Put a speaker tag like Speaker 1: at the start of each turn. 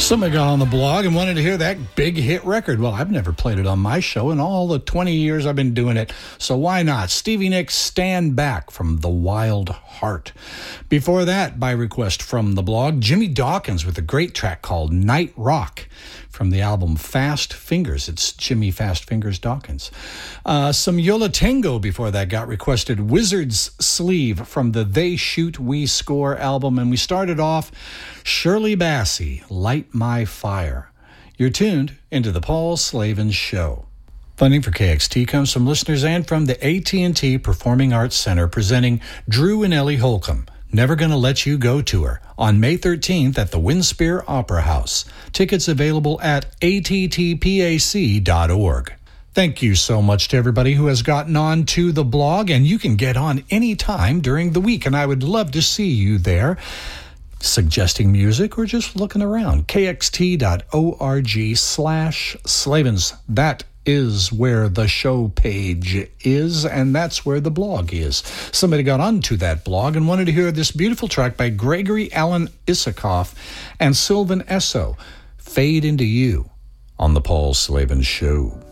Speaker 1: Somebody got on the blog and wanted to hear that big hit record. Well, I've never played it on my show in all the 20 years I've been doing it, so why not? Stevie Nicks' Stand Back from The Wild Heart. Before that, by request from the blog, Jimmy Dawkins with a great track called Night Rock from the album Fast Fingers. It's Jimmy Fast Fingers Dawkins. Some Yo La Tengo before that got requested. Wizard's Sleeve from the They Shoot, We Score album. And we started off Shirley Bassey, Light My Fire. You're tuned into the Paul Slavin Show. Funding for KXT comes from listeners and from the AT&T Performing Arts Center presenting Drew and Ellie Holcomb, Never Gonna Let You Go tour on May 13th at the Winspear Opera House. Tickets available at attpac.org. Thank you so much to everybody who has gotten on to the blog, and you can get on any time during the week, and I would love to see you there, suggesting music or just looking around. kxt.org/Slavins. That is where the show page is, and that's where the blog is. Somebody got onto that blog and wanted to hear this beautiful track by Gregory Alan Issakoff and Sylvan Esso, Fade Into You, on the Paul Slavin Show.